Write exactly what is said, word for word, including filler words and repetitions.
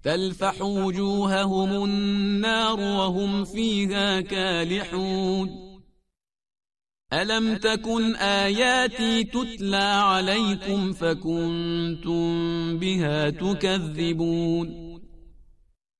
تلفح وجوههم النار وهم فيها كالحون ألم تكن آياتي تتلى عليكم فكنتم بها تكذبون